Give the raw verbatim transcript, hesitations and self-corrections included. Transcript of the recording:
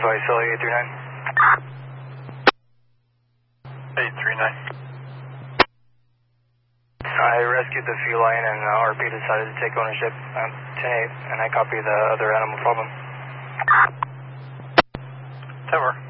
I still eight three nine. eight three nine. I rescued the feline and uh, R P decided to take ownership um, ten eight, and I copy the other animal problem. ten four.